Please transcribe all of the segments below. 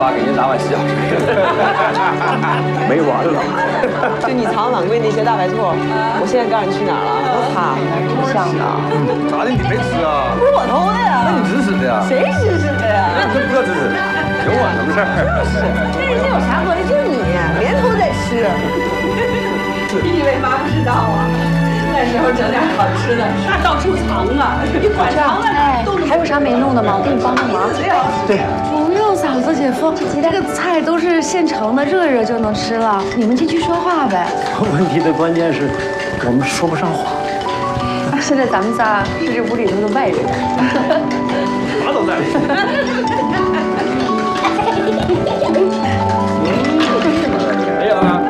爸给您打碗洗脚水，没完了。 就你藏碗柜那些大白兔，我现在告诉你去哪儿了？都擦了，挺像的。 咋的？你没吃啊？ 不是我偷的呀。 那你指使的呀？ 谁指使的呀？ 各指使，有我什么事儿？ 是，那人家有啥关系？就你，连偷带吃。 你以为妈不知道啊？那时候整点好吃的，到处藏啊，你管藏在哪？ 还有啥没弄的吗？我给你帮帮忙。 对。 不用嫂子姐夫，这个菜都是现成的，热热就能吃了。你们进去说话呗。 问题的关键是，我们说不上话。 现在咱们仨是这屋里头的外人。 马总在。没有啊。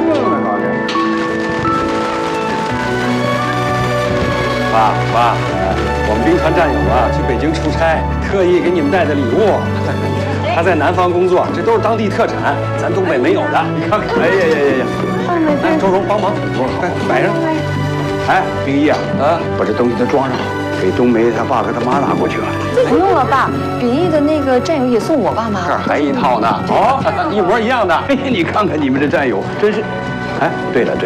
爸，我们兵团战友啊去北京出差，特意给你们带的礼物。他在南方工作，这都是当地特产，咱东北没有的。你看看，哎呀，来，周荣帮忙，快摆上。哎，冰毅啊，把这东西都装上，给冬梅他爸和他妈拿过去了。 不用了，爸，秉义的那个战友也送我爸妈。 这儿还一套呢，哦，一模一样的。哎，你看看你们这战友，真是。哎，对了。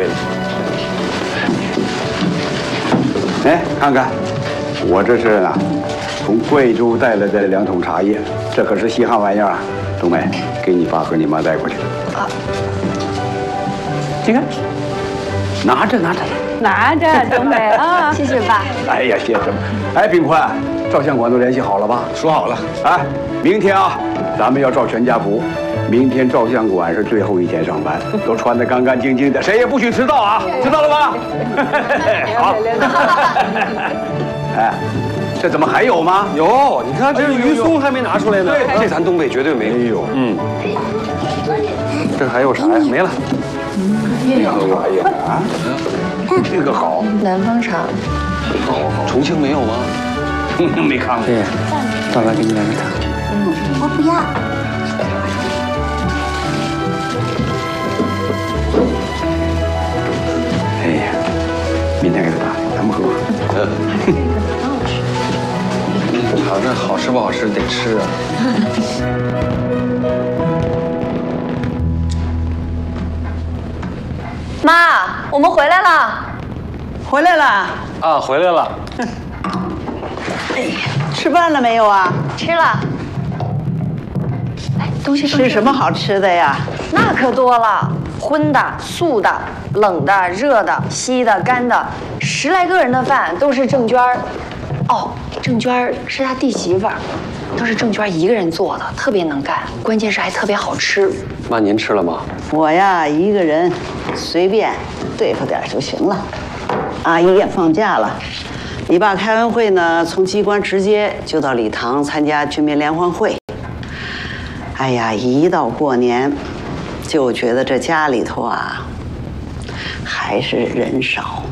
哎，看看，我这是呢，从贵州带来的2桶茶叶，这可是稀罕玩意儿啊！冬梅，给你爸和你妈带过去。啊，你看，拿着， 东北啊，谢谢爸。 哎呀，谢什么？哎，炳坤，照相馆都联系好了吧？说好了。哎，明天啊，咱们要照全家福。明天照相馆是最后一天上班，都穿得干干净净的，谁也不许迟到啊！知道了吧？好。哎，这怎么还有吗？有，你看这鱼松还没拿出来呢。对，这咱东北绝对没有。这还有啥呀？没了。这个玩意儿啊，这个好。 南方茶。 好。重庆没有吗？没看过。对，爸爸给你来个茶。 我不要。 哎呀，明天给他打的，咱们喝。尝尝好吃不好吃得吃啊。 妈，我们回来了。 回来了。 啊，回来了。 哎，吃饭了没有啊？ 吃了。哎，东西吃什么好吃的呀？ 那可多了。荤的、素的、冷的、热的、稀的、干的，10来个人的饭都是郑娟儿。哦，郑娟儿是他弟媳妇儿，都是郑娟儿一个人做的，特别能干，关键是还特别好吃。 妈，您吃了吗？ 我呀，一个人随便对付点就行了。阿姨也放假了，你爸开完会呢，从机关直接就到礼堂参加军民联欢会。哎呀，一到过年，就觉得这家里头啊，还是人少。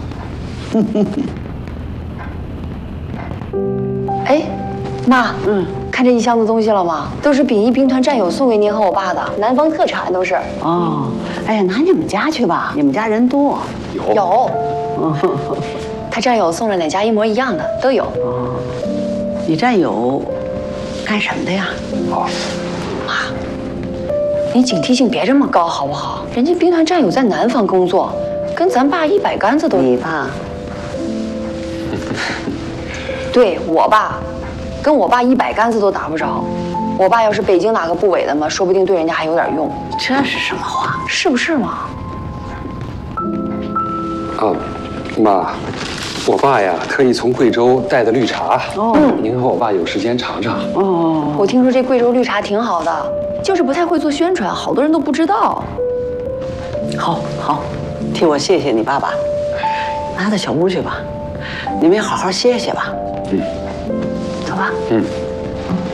哎，妈，看这一箱子东西了吗？都是秉义兵团战友送给您和我爸的，南方特产都是。 哦，哎呀，拿你们家去吧，你们家人多。 有。他战友送了2家一模一样的，都有。 哦，你战友干什么的呀？ 哦， 妈，你警惕性别这么高好不好？人家兵团战友在南方工作，跟咱爸100竿子都。 你爸？ 对我爸，跟我爸100竿子都打不着。我爸要是北京哪个部委的嘛，说不定对人家还有点用。 这是什么话？ 是不是嘛？ 啊，妈，我爸呀特意从贵州带的绿茶。哦，您和我爸有时间尝尝。 哦，我听说这贵州绿茶挺好的，就是不太会做宣传，好多人都不知道。 好，替我谢谢你爸爸。拿到小屋去吧，你们也好好歇歇吧。 走吧。